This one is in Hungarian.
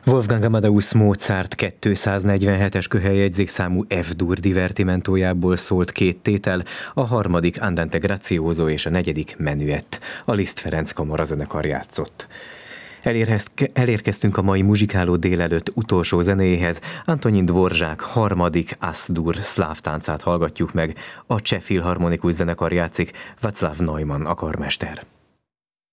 Wolfgang Amadeus Mozart 247-es köheljegyzékszámú F-dur divertimentójából szólt két tétel, a harmadik Andante Grazioso és a negyedik Menuett. A Liszt Ferenc kamarazenekar játszott. Elérkeztünk a mai muzsikáló délelőtt utolsó zenéhez. Antonin Dvorzsák harmadik As-dur szláv táncát hallgatjuk meg. A Cseh Filharmonikus Zenekar játszik, Václav Neumann a karmester.